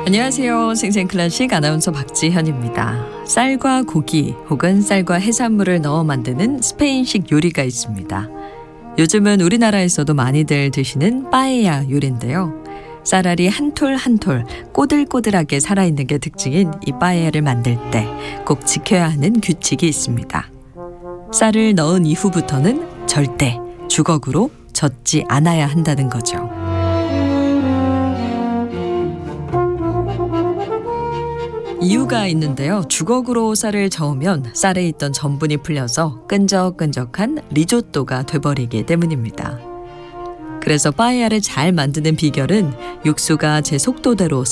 안녕하세요. 생생클래식 아나운서 박지현입니다. 쌀과 고기 혹은 쌀과 해산물을 넣어 만드는 스페인식 요리가 있습니다. 요즘은 우리나라에서도 많이들 드시는 빠에야 요리인데요. 쌀알이 한 톨 한 톨 꼬들꼬들하게 살아있는 게 특징인 이 빠에야를 만들 때 꼭 지켜야 하는 규칙이 있습니다. 쌀을 넣은 이후부터는 절대 주걱으로 젓지 않아야 한다는 거죠. 이유가 있는데요. 주걱으로 쌀을 저으면 쌀에 있던 전분이 풀려서 끈적끈적한 리조또가 돼버리기 때문입니다. 그래서 빠에야를 잘 만드는 비결은 육수가 제 속도대로